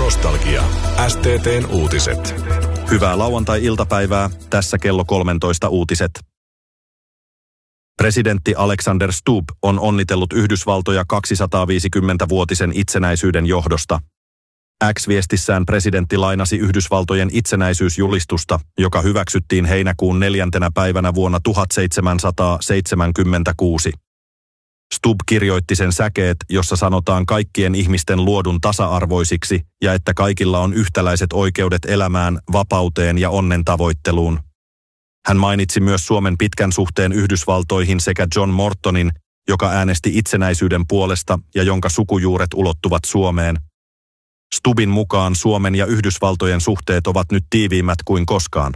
Nostalgia. STT:n uutiset. Hyvää lauantai-iltapäivää. Tässä kello 13 uutiset. Presidentti Alexander Stubb on onnitellut Yhdysvaltoja 250-vuotisen itsenäisyyden johdosta. X-viestissään presidentti lainasi Yhdysvaltojen itsenäisyysjulistusta, joka hyväksyttiin heinäkuun 4. päivänä vuonna 1776. Stubb kirjoitti sen säkeet, jossa sanotaan kaikkien ihmisten luodun tasa-arvoisiksi ja että kaikilla on yhtäläiset oikeudet elämään, vapauteen ja onnen tavoitteluun. Hän mainitsi myös Suomen pitkän suhteen Yhdysvaltoihin sekä John Mortonin, joka äänesti itsenäisyyden puolesta ja jonka sukujuuret ulottuvat Suomeen. Stubbin mukaan Suomen ja Yhdysvaltojen suhteet ovat nyt tiiviimmät kuin koskaan.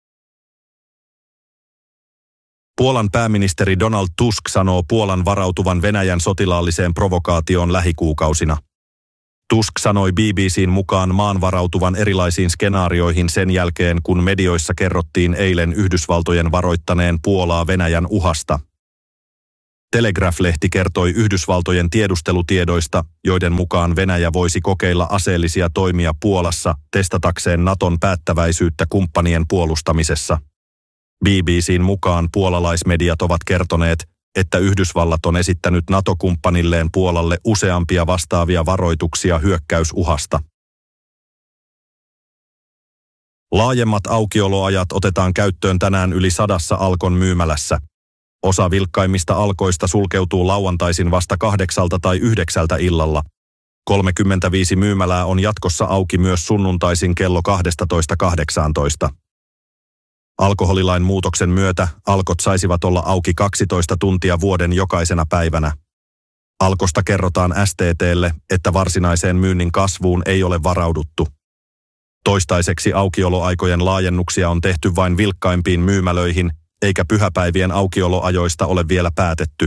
Puolan pääministeri Donald Tusk sanoo Puolan varautuvan Venäjän sotilaalliseen provokaatioon lähikuukausina. Tusk sanoi BBC:n mukaan maan varautuvan erilaisiin skenaarioihin sen jälkeen, kun medioissa kerrottiin eilen Yhdysvaltojen varoittaneen Puolaa Venäjän uhasta. Telegraph-lehti kertoi Yhdysvaltojen tiedustelutiedoista, joiden mukaan Venäjä voisi kokeilla aseellisia toimia Puolassa testatakseen Naton päättäväisyyttä kumppanien puolustamisessa. BBC:n mukaan puolalaismediat ovat kertoneet, että Yhdysvallat on esittänyt NATO-kumppanilleen Puolalle useampia vastaavia varoituksia hyökkäysuhasta. Laajemmat aukioloajat otetaan käyttöön tänään yli 100 Alkon myymälässä. Osa vilkkaimmista Alkoista sulkeutuu lauantaisin vasta 8 tai 9 illalla. 35 myymälää on jatkossa auki myös sunnuntaisin kello 12–18. Alkoholilain muutoksen myötä Alkot saisivat olla auki 12 tuntia vuoden jokaisena päivänä. Alkosta kerrotaan STT:lle, että varsinaiseen myynnin kasvuun ei ole varauduttu. Toistaiseksi aukioloaikojen laajennuksia on tehty vain vilkkaimpiin myymälöihin, eikä pyhäpäivien aukioloajoista ole vielä päätetty.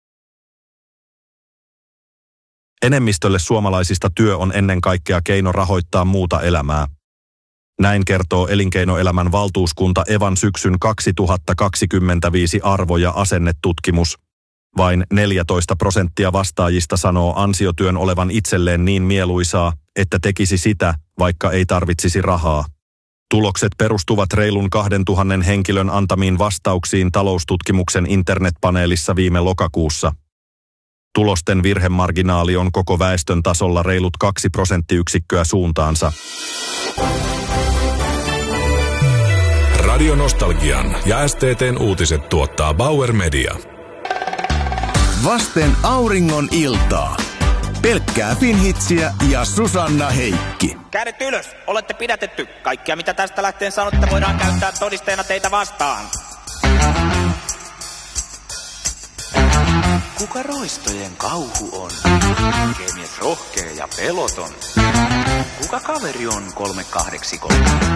Enemmistölle suomalaisista työ on ennen kaikkea keino rahoittaa muuta elämää. Näin kertoo Elinkeinoelämän valtuuskunta Evan syksyn 2025 arvo- ja asennetutkimus. Vain 14% vastaajista sanoo ansiotyön olevan itselleen niin mieluisaa, että tekisi sitä, vaikka ei tarvitsisi rahaa. Tulokset perustuvat reilun 2000 henkilön antamiin vastauksiin taloustutkimuksen internetpaneelissa viime lokakuussa. Tulosten virhemarginaali on koko väestön tasolla reilut 2 prosenttiyksikköä suuntaansa. Radio Nostalgian ja STT:n uutiset tuottaa Bauer Media. Vasten auringon iltaa. Pelkkää Finhitsiä ja Susanna Heikki. Kädet ylös, olette pidätetty. Kaikkia mitä tästä lähteen sanotte voidaan käyttää todisteena teitä vastaan. Kuka roistojen kauhu on? Kemies rohkea ja peloton. Kuka kaveri on 383?